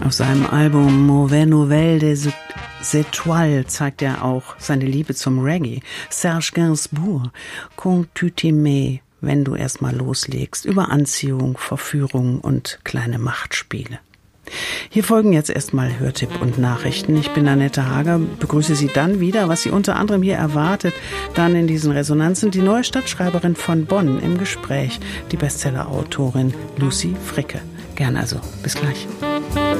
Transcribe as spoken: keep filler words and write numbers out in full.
Auf seinem Album Mauvais Nouvelles des Étoiles zeigt er auch seine Liebe zum Reggae. Serge Gainsbourg, Quand tu t'aimes, wenn du erst mal loslegst, über Anziehung, Verführung und kleine Machtspiele. Hier folgen jetzt erstmal Hörtipp und Nachrichten. Ich bin Annette Hager, begrüße Sie dann wieder, was Sie unter anderem hier erwartet. Dann in diesen Resonanzen die neue Stadtschreiberin von Bonn im Gespräch, die Bestsellerautorin Lucy Fricke. Gerne also, bis gleich.